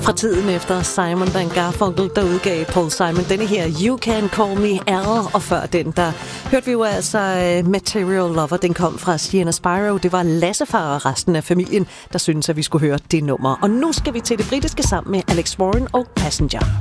Fra tiden efter Simon & Garfunkel, der udgav Paul Simon denne her You Can Call Me Al, og før den, der hørte vi jo altså Material Lover. Den kom fra Sienna Spyro. Det var Lassefar og resten af familien, der syntes, at vi skulle høre det nummer. Og nu skal vi til det britiske sammen med Alex Warren og Passenger.